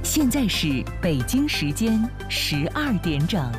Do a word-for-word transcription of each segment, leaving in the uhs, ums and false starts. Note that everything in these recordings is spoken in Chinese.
现在是北京时间十二点整。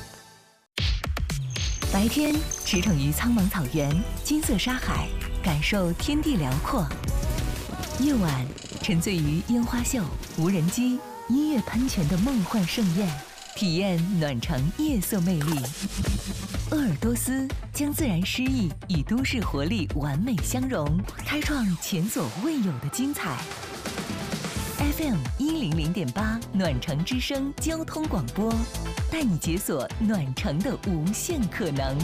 白天驰骋于苍茫草原、金色沙海，感受天地辽阔；夜晚沉醉于烟花秀、无人机、音乐喷泉的梦幻盛宴，体验暖城夜色魅力。鄂尔多斯将自然诗意与都市活力完美相融，开创前所未有的精彩。F M 一零零点八暖城之声交通广播，带你解锁暖城的无限可能。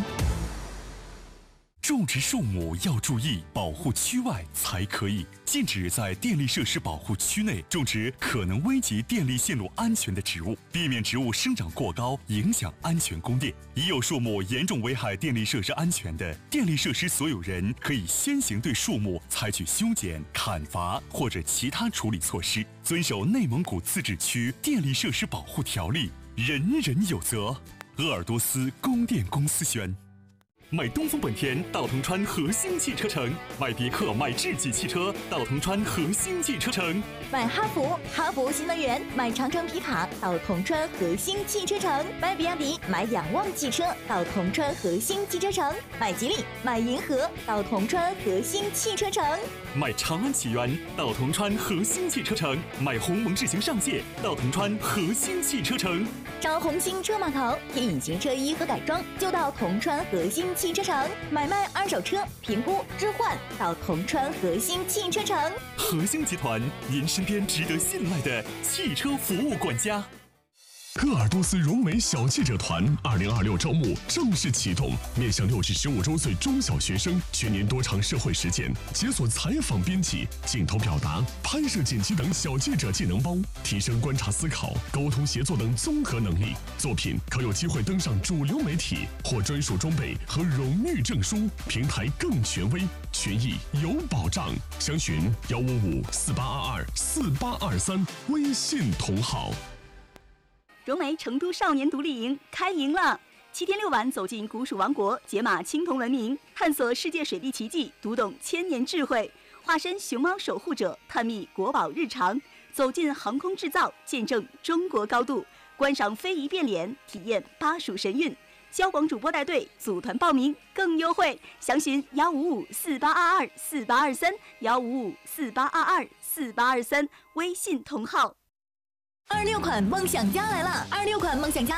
种植树木要注意，保护区外才可以。禁止在电力设施保护区内种植可能危及电力线路安全的植物，避免植物生长过高，影响安全供电。已有树木严重危害电力设施安全的，电力设施所有人可以先行对树木采取修剪、砍伐或者其他处理措施，遵守内蒙古自治区电力设施保护条例，人人有责。鄂尔多斯供电公司宣。买东风本田到铜川核心汽车城，买别克、买智己汽车到铜川核心汽车城， 买哈弗、哈弗新能源、买长城皮卡到铜川核心汽车城，买比亚迪、买仰望汽车到铜川核心汽车城，买吉利、买银河到铜川核心汽车城， 买长安启源到铜川核心汽车城，买鸿蒙智行上界到铜川核心汽车城， 找红星车码头添隐形车衣和改装就到铜川核心汽车城，买卖二手车评估置换到铜川核心汽车城。 核心集团，您身边值得信赖的汽车服务管家。 鄂尔多斯融美小记者团二零二六招募正式启动，面向六至十五周岁中小学生，全年多场社会实践，解锁采访编辑、镜头表达、拍摄剪辑等小记者技能包，提升观察思考、沟通协作等综合能力。作品可有机会登上主流媒体，获专属装备和荣誉证书，平台更权威，权益有保障。详询幺五五四八二二四八二三，微信同号。 融媒成都少年独立营开营了！七天六晚走进古蜀王国，解码青铜文明，探索世界水利奇迹，读懂千年智慧，化身熊猫守护者，探秘国宝日常，走进航空制造，见证中国高度，观赏非遗变脸，体验巴蜀神韵。交广主播带队，组团报名更优惠，详询幺五五四八二二四八二三幺五五四八二二四八二三，微信同号。 二六款梦想家来了！二六款梦想家